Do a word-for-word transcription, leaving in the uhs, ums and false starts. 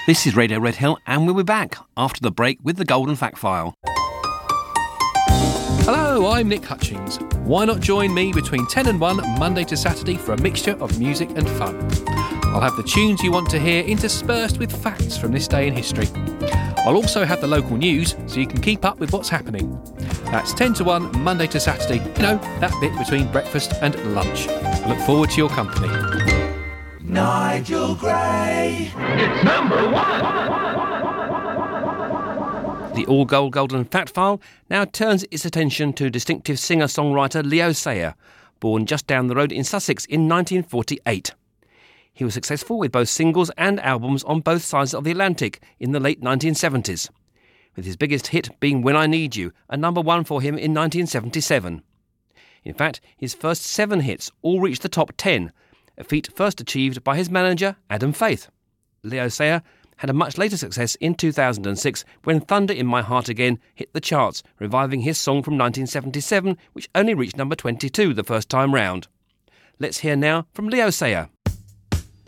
This is Radio Red Hill, and we'll be back after the break with the Golden Fact File. Hello, I'm Nick Hutchings. Why not join me between ten and one, Monday to Saturday, for a mixture of music and fun? I'll have the tunes you want to hear interspersed with facts from this day in history. I'll also have the local news so you can keep up with what's happening. That's ten to one, Monday to Saturday, you know, that bit between breakfast and lunch. I look forward to your company. Nigel Gray. It's number one. The All Gold Golden Fact File now turns its attention to distinctive singer-songwriter Leo Sayer, born just down the road in Sussex in nineteen forty-eight. He was successful with both singles and albums on both sides of the Atlantic in the late nineteen seventies, with his biggest hit being When I Need You, a number one for him in nineteen seventy-seven. In fact, his first seven hits all reached the top ten, a feat first achieved by his manager, Adam Faith. Leo Sayer had a much later success in two thousand six when Thunder in My Heart Again hit the charts, reviving his song from nineteen seventy-seven, which only reached number twenty-two the first time round. Let's hear now from Leo Sayer.